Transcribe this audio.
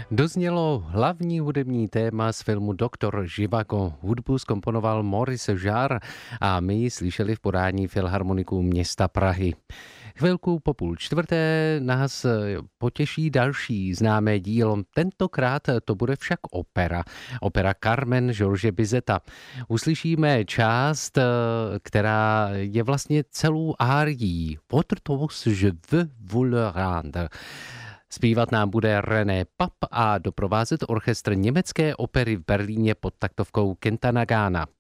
Doznělo hlavní hudební téma z filmu Doktor Živago. Hudbu zkomponoval Maurice Jarre a my ji slyšeli v podání Filharmoniků města Prahy. Chvilku po 3:30 nás potěší další známé dílo. Tentokrát to bude však opera. Opera Carmen George Bizeta. Uslyšíme část, která je vlastně celou árií. Votre toast je veux vous le rendre. Zpívat nám bude René Papp a doprovázet orchestr německé opery v Berlíně pod taktovkou Kenta Nagana.